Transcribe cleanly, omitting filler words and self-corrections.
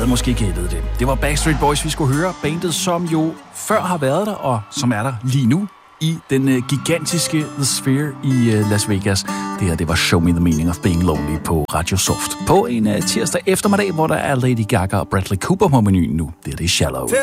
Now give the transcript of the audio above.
havde måske gættet det. Det var Backstreet Boys, vi skulle høre. Bandet, som jo før har været der, og som er der lige nu i den gigantiske The Sphere i Las Vegas. Det her, det var Show Me the Meaning of Being Lonely på Radio Soft. På en tirsdag eftermiddag, hvor der er Lady Gaga og Bradley Cooper på menuen nu. Det er Shallow.